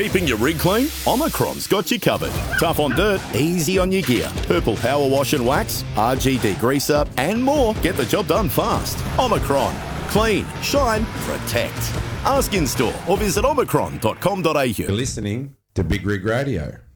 Keeping your rig clean? Omicron's got you covered. Tough on dirt, easy on your gear. Purple power wash and wax, RGD grease up, and more. Get the job done fast. Omicron. Clean, shine, protect. Ask in store or visit omicron.com.au. You're listening to Big Rig Radio.